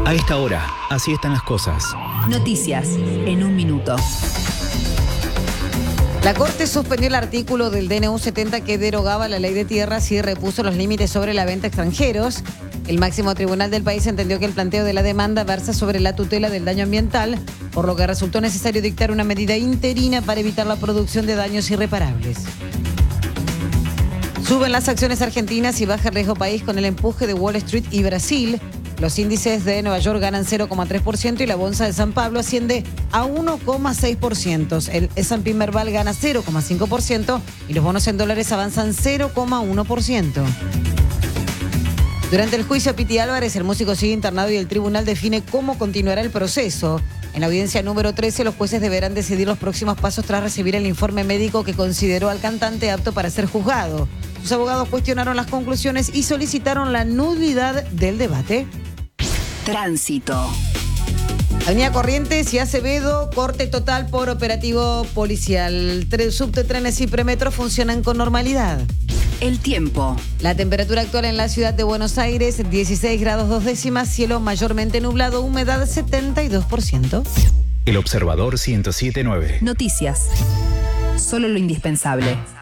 A esta hora, así están las cosas. Noticias en un minuto. La Corte suspendió el artículo del DNU 70 que derogaba la ley de tierras y repuso los límites sobre la venta a extranjeros. El máximo tribunal del país entendió que el planteo de la demanda versa sobre la tutela del daño ambiental, por lo que resultó necesario dictar una medida interina para evitar la producción de daños irreparables. Suben las acciones argentinas y baja el riesgo país con el empuje de Wall Street y Brasil. Los índices de Nueva York ganan 0,3% y la bolsa de San Pablo asciende a 1,6%. El S&P Merval gana 0,5% y los bonos en dólares avanzan 0,1%. Durante el juicio a Piti Álvarez, el músico sigue internado y el tribunal define cómo continuará el proceso. En la audiencia número 13, los jueces deberán decidir los próximos pasos tras recibir el informe médico que consideró al cantante apto para ser juzgado. Sus abogados cuestionaron las conclusiones y solicitaron la nulidad del debate. Tránsito. Avenida Corrientes y Acevedo, corte total por operativo policial. Subte, trenes y premetro funcionan con normalidad. El tiempo. La temperatura actual en la ciudad de Buenos Aires, 16 grados 2 décimas, cielo mayormente nublado, humedad 72%. El Observador 107.9. Noticias. Solo lo indispensable.